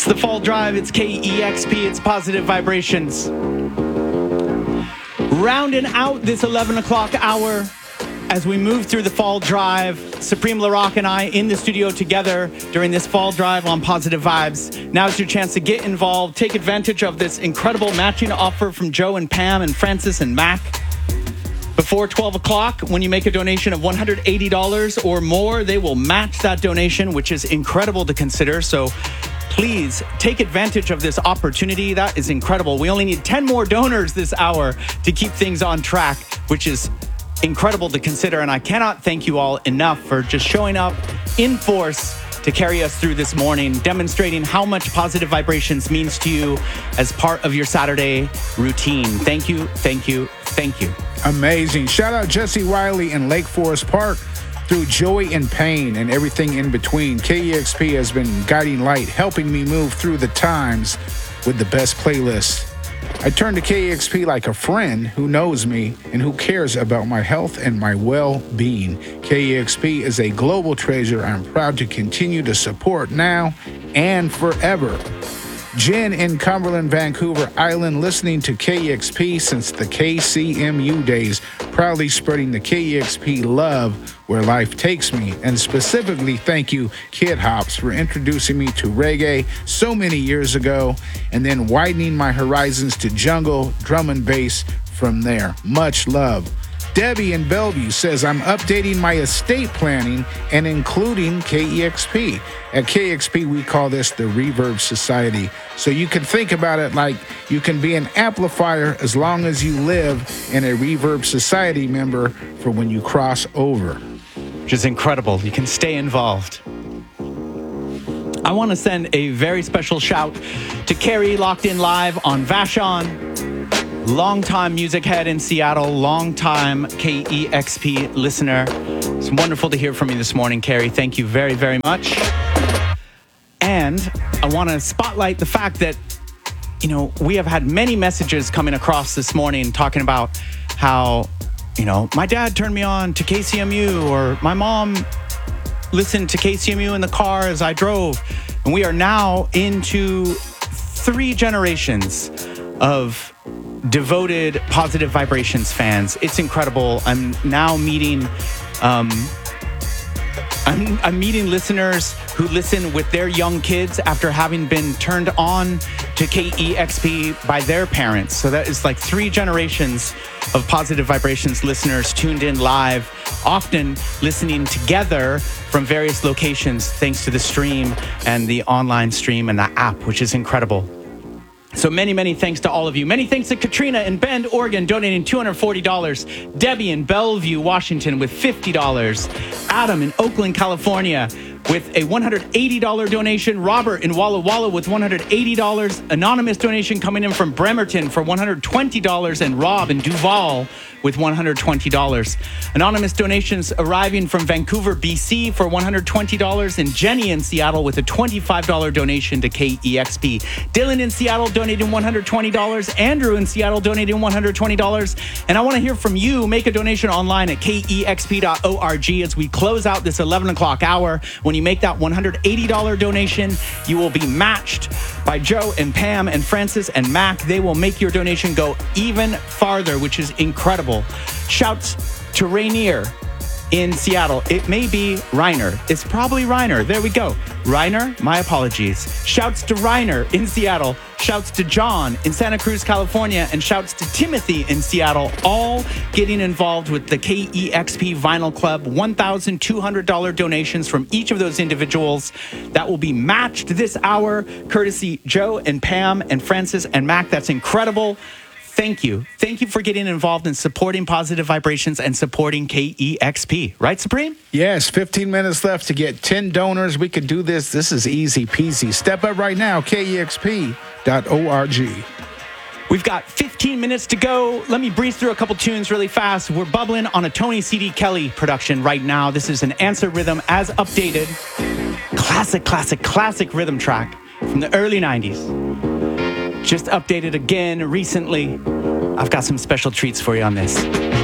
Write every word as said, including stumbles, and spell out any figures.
the Fall Drive. It's K E X P. It's Positive Vibrations. Rounding out this eleven o'clock hour as we move through the Fall Drive. Supreme LaRock and I in the studio together during this Fall Drive on Positive Vibes. Now's your chance to get involved. Take advantage of this incredible matching offer from Joe and Pam and Francis and Mac. Before twelve o'clock, when you make a donation of one hundred eighty dollars or more, they will match that donation, which is incredible to consider. So please take advantage of this opportunity. That is incredible. We only need ten more donors this hour to keep things on track, which is incredible to consider. And I cannot thank you all enough for just showing up in force to carry us through this morning, demonstrating how much Positive Vibrations means to you as part of your Saturday routine. Thank you, thank you, thank you. Amazing. Shout out Jesse Wiley in Lake Forest Park, through joy and pain and everything in between. K E X P has been guiding light, helping me move through the times with the best playlists. I turn to K E X P like a friend who knows me and who cares about my health and my well-being. K E X P is a global treasure I'm proud to continue to support now and forever. Jen in Cumberland, Vancouver Island, listening to K E X P since the K C M U days, proudly spreading the K E X P love where life takes me. And specifically, thank you, Kid Hops, for introducing me to reggae so many years ago, and then widening my horizons to jungle, drum and bass from there. Much love. Debbie in Bellevue says, I'm updating my estate planning and including K E X P. At K E X P, we call this the Reverb Society. So you can think about it like you can be an amplifier as long as you live in a Reverb Society member for when you cross over. Which is incredible. You can stay involved. I want to send a very special shout to Carrie, locked in live on Vashon. Longtime music head in Seattle, longtime K E X P listener. It's wonderful to hear from you this morning, Carrie. Thank you very, very much. And I want to spotlight the fact that, you know, we have had many messages coming across this morning talking about how, you know, my dad turned me on to K C M U, or my mom listened to K C M U in the car as I drove. And we are now into three generations of devoted Positive Vibrations fans. It's incredible. I'm now meeting um, I'm, I'm meeting listeners who listen with their young kids after having been turned on to K E X P by their parents. So that is like three generations of Positive Vibrations listeners tuned in live, often listening together from various locations thanks to the stream and the online stream and the app, which is incredible. So many, many thanks to all of you. Many thanks to Katrina in Bend, Oregon, donating two hundred forty dollars. Debbie in Bellevue, Washington, with fifty dollars. Adam in Oakland, California, with a one hundred eighty dollars donation. Robert in Walla Walla with one hundred eighty dollars. Anonymous donation coming in from Bremerton for one hundred twenty dollars. And Rob in Duval with one hundred twenty dollars. Anonymous donations arriving from Vancouver, B C for one hundred twenty dollars. And Jenny in Seattle with a twenty-five dollars donation to K E X P. Dylan in Seattle donating one hundred twenty dollars. Andrew in Seattle donating one hundred twenty dollars. And I want to hear from you. Make a donation online at K E X P dot org as we close out this eleven o'clock hour. When you make that one hundred eighty dollars donation, you will be matched by Joe and Pam and Francis and Mac. They will make your donation go even farther, which is incredible. Shouts to Rainier in Seattle. It may be Reiner. It's probably Reiner. There we go. Reiner, my apologies. Shouts to Reiner in Seattle. Shouts to John in Santa Cruz, California. And shouts to Timothy in Seattle, all getting involved with the K E X P Vinyl Club. one thousand two hundred dollars donations from each of those individuals that will be matched this hour, courtesy Joe and Pam and Francis and Mac. That's incredible. Thank you. Thank you for getting involved in supporting Positive Vibrations and supporting K E X P. Right, Supreme? Yes, fifteen minutes left to get ten donors. We could do this. This is easy peasy. Step up right now, K E X P dot org. We've got fifteen minutes to go. Let me breeze through a couple tunes really fast. We're bubbling on a Tony C D Kelly production right now. This is an Answer Rhythm as updated. Classic, classic, classic rhythm track from the early nineties. Just updated again recently. I've got some special treats for you on this.